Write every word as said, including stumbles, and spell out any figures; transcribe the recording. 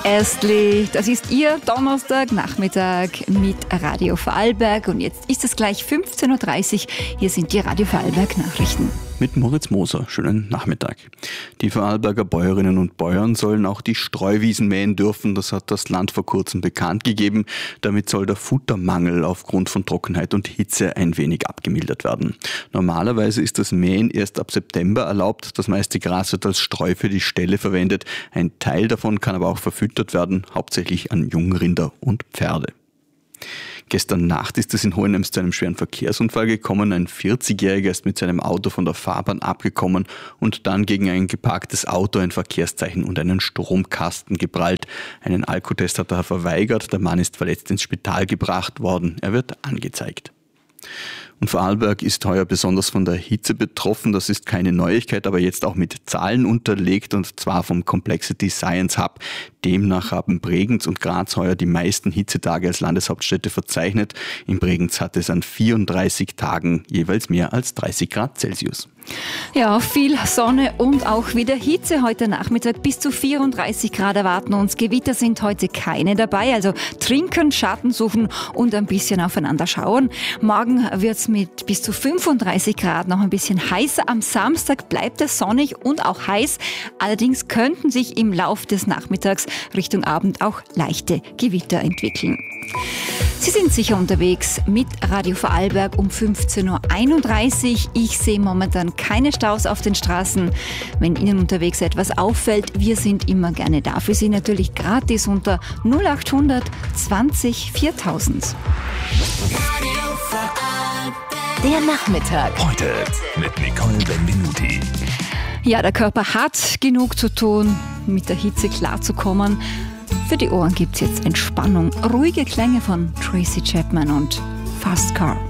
Astley, das ist Ihr Donnerstagnachmittag mit Radio Vorarlberg und jetzt ist es gleich fünfzehn Uhr dreißig. Hier sind die Radio Vorarlberg Nachrichten. Mit Moritz Moser. Schönen Nachmittag. Die Vorarlberger Bäuerinnen und Bauern sollen auch die Streuwiesen mähen dürfen. Das hat das Land vor kurzem bekannt gegeben. Damit soll der Futtermangel aufgrund von Trockenheit und Hitze ein wenig abgemildert werden. Normalerweise ist das Mähen erst ab September erlaubt. Das meiste Gras wird als Streu für die Ställe verwendet. Ein Teil davon kann aber auch verfüttert werden, hauptsächlich an Jungrinder und Pferde. Gestern Nacht ist es in Hohenems zu einem schweren Verkehrsunfall gekommen. Ein vierzigjähriger ist mit seinem Auto von der Fahrbahn abgekommen und dann gegen ein geparktes Auto, ein Verkehrszeichen und einen Stromkasten geprallt. Einen Alkotest hat er verweigert. Der Mann ist verletzt ins Spital gebracht worden. Er wird angezeigt. Und Vorarlberg ist heuer besonders von der Hitze betroffen. Das ist keine Neuigkeit, aber jetzt auch mit Zahlen unterlegt und zwar vom Complexity Science Hub. Demnach haben Bregenz und Graz heuer die meisten Hitzetage als Landeshauptstädte verzeichnet. In Bregenz hat es an vierunddreißig Tagen jeweils mehr als dreißig Grad Celsius. Ja, viel Sonne und auch wieder Hitze heute Nachmittag. Bis zu vierunddreißig Grad erwarten uns. Gewitter sind heute keine dabei. Also trinken, Schatten suchen und ein bisschen aufeinander schauen. Morgen wird es mit bis zu fünfunddreißig Grad noch ein bisschen heißer. Am Samstag bleibt es sonnig und auch heiß. Allerdings könnten sich im Lauf des Nachmittags Richtung Abend auch leichte Gewitter entwickeln. Sie sind sicher unterwegs mit Radio Vorarlberg um fünfzehn Uhr einunddreißig. Ich sehe momentan keine Staus auf den Straßen. Wenn Ihnen unterwegs etwas auffällt, wir sind immer gerne da. Für Sie natürlich gratis unter null acht hundert zwanzig viertausend. Der Nachmittag. Heute mit Nicole Benvenuti. Ja, der Körper hat genug zu tun, mit der Hitze klarzukommen. Für die Ohren gibt's jetzt Entspannung, ruhige Klänge von Tracy Chapman und Fast Car.